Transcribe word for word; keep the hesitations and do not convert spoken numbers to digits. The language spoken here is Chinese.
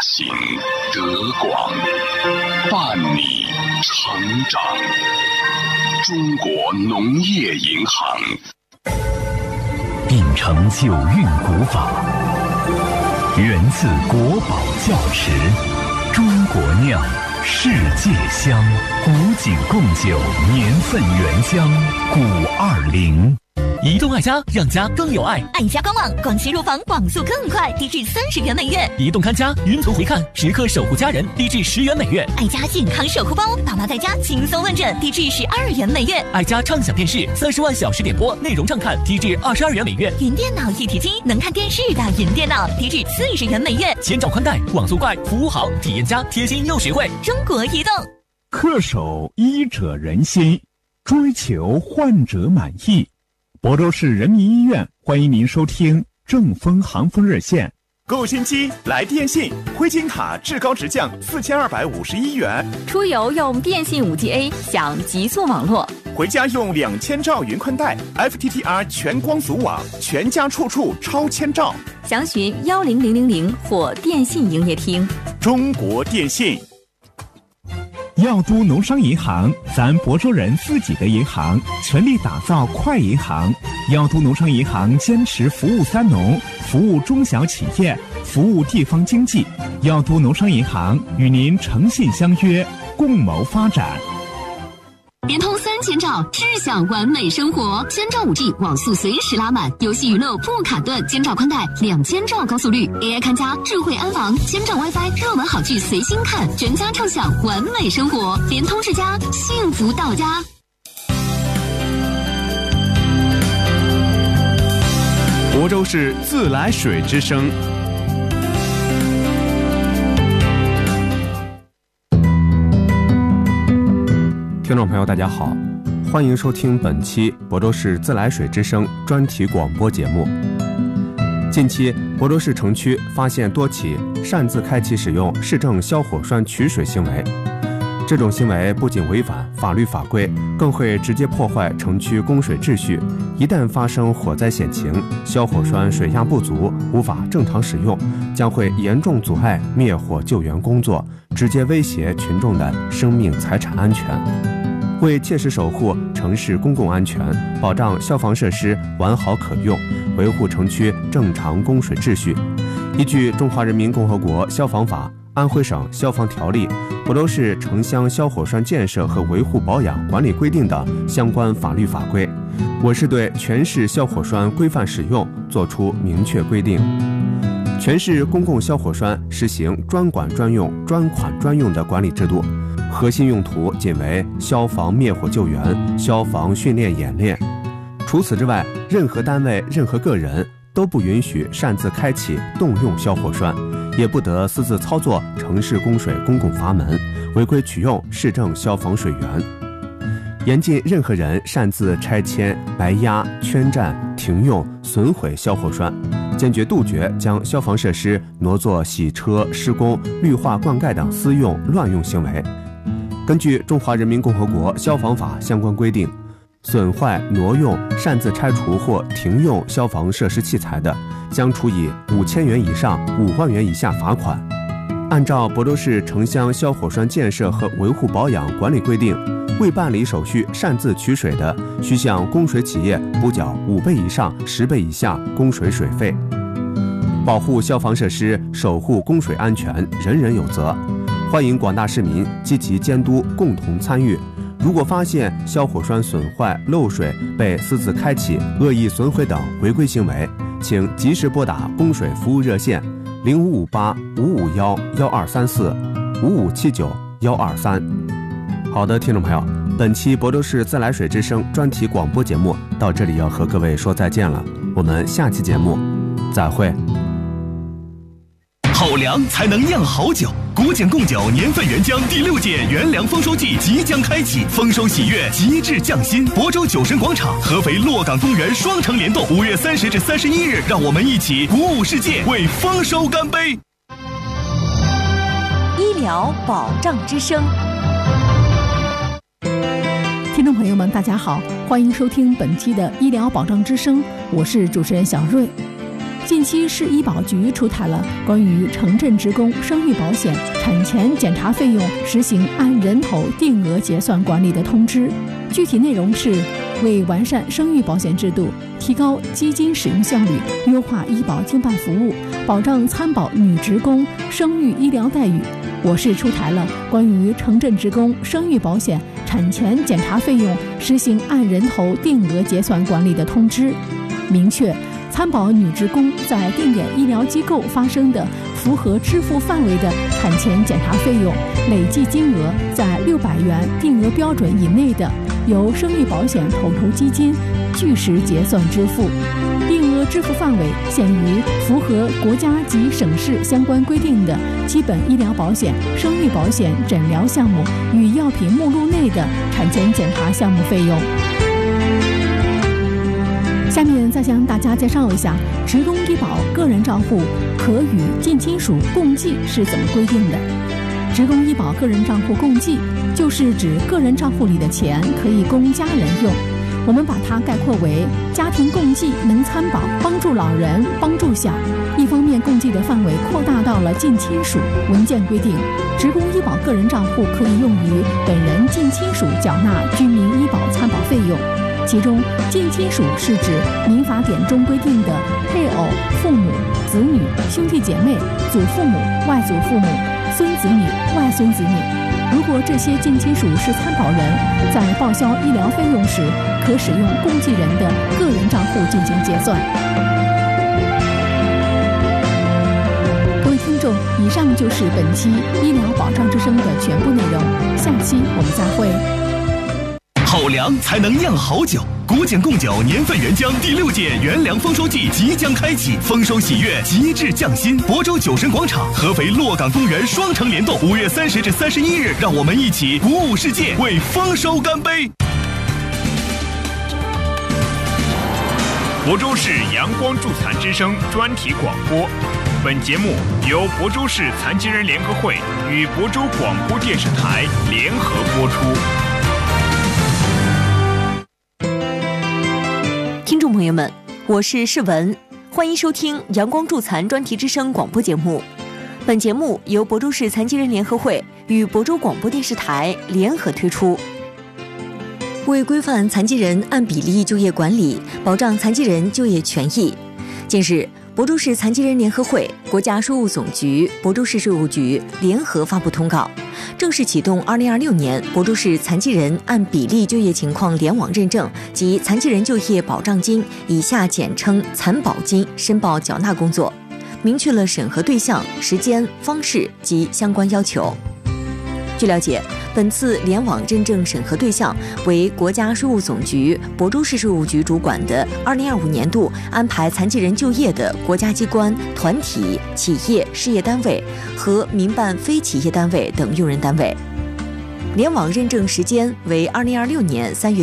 行德广，伴你成长。中国农业银行秉承九韵古法，源自国宝窖池，中国酿，世界香，古井贡酒年份原香古二零。 移动爱家，让家更有爱。 爱家官网广西入房网速更快，低至三十元每月。 移动看家，云图回看，时刻守护家人，低至十元每月。 爱家健康守护包，爸妈在家轻松问诊，低至十二元每月。 爱家畅享电视，三十万小时点播，内容畅看，低至二十二元每月。 云电脑一体机，能看电视的云电脑，低至四十元每月。 千兆宽带，网速快，服务好，体验佳，贴心又实惠。 中国移动， 恪守医者仁心，追求患者满意。亳州市人民医院欢迎您收听正风航风热线。 购新机来电信，灰金卡至高直降四千二百五十一元。 出游用电信 五 G A 享极速网络， 回家用两千兆云宽带 F T T R 全光阻网，全家处处超千兆。 详询幺零零零零或电信营业厅。 中国电信。 药都农商银行，咱亳州人自己的银行，全力打造快银行。药都农商银行坚持服务三农，服务中小企业，服务地方经济。药都农商银行与您诚信相约，共谋发展。 联通三千兆，智享完美生活。千兆 五 G 网速随时拉满，游戏娱乐不卡顿。千兆宽带，两千兆高速率 ，A I 看家，智慧安防，千兆 WiFi， 热门好剧随心看，全家畅享完美生活。联通世家，幸福到家。 亳州市自来水之声。听众朋友大家好，欢迎收听本期亳州市自来水之声专题广播节目。近期亳州市城区发现多起擅自开启使用市政消火栓取水行为，这种行为不仅违反法律法规，更会直接破坏城区供水秩序。一旦发生火灾险情，消火栓水压不足，无法正常使用，将会严重阻碍灭火救援工作，直接威胁群众的生命财产安全。为切实守护城市公共安全，保障消防设施完好可用，维护城区正常供水秩序，依据《中华人民共和国消防法》、安徽省消防条例、亳州市城乡消火栓建设和维护保养管理规定等相关法律法规，我市对全市消火栓规范使用作出明确规定。全市公共消火栓实行专管专用、专款专用的管理制度，核心用途仅为消防灭火救援、消防训练演练。除此之外，任何单位、任何个人都不允许擅自开启、动用消火栓，也不得私自操作城市供水公共阀门，违规取用市政消防水源。严禁任何人擅自拆迁、埋压、圈占、停用、损毁消火栓，坚决杜绝将消防设施挪作洗车、施工、绿化灌溉等私用、乱用行为。根据《中华人民共和国消防法》相关规定，损坏、挪用、擅自拆除或停用消防设施器材的，将处以五千元以上五万元以下罚款。按照亳州市城乡消火栓建设和维护保养管理规定，未办理手续擅自取水的，需向供水企业补缴五倍以上十倍以下供水水费。保护消防设施，守护供水安全，人人有责。欢迎广大市民积极监督，共同参与。如果发现消火栓损坏、漏水、被私自开启、恶意损毁等违规行为，请及时拨打供水服务热线零五五八五五幺幺二三四五五七九幺二三。好的，听众朋友，本期亳州市自来水之声专题广播节目到这里要和各位说再见了，我们下期节目再会。 好粮才能酿好酒，古井贡酒年份原浆第六届原粮丰收季即将开启，丰收喜悦，极致匠心。亳州酒神广场、合肥洛港公园双城联动，五月三十至三十一日，让我们一起鼓舞世界，为丰收干杯！ 医疗保障之声。 听众朋友们，大家好，欢迎收听本期的医疗保障之声，我是主持人小瑞。 近期市医保局出台了关于城镇职工生育保险产前检查费用实行按人头定额结算管理的通知，具体内容是为完善生育保险制度，提高基金使用效率，优化医保经办服务，保障参保女职工生育医疗待遇，我市出台了关于城镇职工生育保险产前检查费用实行按人头定额结算管理的通知，明确参保女职工在定点医疗机构发生的符合支付范围的产前检查费用，累计金额在六百元定额标准以内的，由生育保险统筹基金据实结算支付。定额支付范围限于符合国家及省市相关规定的基本医疗保险、生育保险诊疗项目与药品目录内的产前检查项目费用。下面再向大家介绍一下职工医保个人账户可与近亲属共计是怎么规定的。职工医保个人账户共计就是指个人账户里的钱可以供家人用，我们把它概括为家庭共济能参保，帮助老人，帮助小。一方面共济的范围扩大到了近亲属，文件规定职工医保个人账户可以用于本人近亲属缴纳居民医保参保费用，其中近亲属是指民法典中规定的配偶、父母、子女、兄弟姐妹、祖父母、外祖父母、孙子女、外孙子女。如果这些近亲属是参保人，在报销医疗费用时，可使用共济人的个人账户进行结算。各位听众，以上就是本期医疗保障之声的全部内容，下期我们再会。 好粮才能酿好酒。国检贡酒年份原浆第六届原粮丰收季即将开启，丰收喜悦，极致匠心。亳州酒神广场、合肥洛港公园双城联动，五月三十至三十一日，让我们一起鼓舞世界，为丰收干杯！ 亳州市阳光助残之声专题广播，本节目由亳州市残疾人联合会与亳州广播电视台联合播出。 听众朋友们，我是世文，欢迎收听阳光助残专题之声广播节目。本节目由亳州市残疾人联合会与亳州广播电视台联合推出。为规范残疾人按比例就业管理，保障残疾人就业权益，近日亳州市残疾人联合会、国家税务总局、亳州市税务局联合发布通告，正式启动二零二六年亳州市残疾人按比例就业情况联网认证及残疾人就业保障金（以下简称残保金）申报缴纳工作，明确了审核对象、时间、方式及相关要求。据了解，本次联网认证审核对象为国家税务总局、亳州市税务局主管的二零二五年度安排残疾人就业的国家机关、团体、企业、事业单位和民办非企业单位等用人单位。联网认证时间为二零二六年三月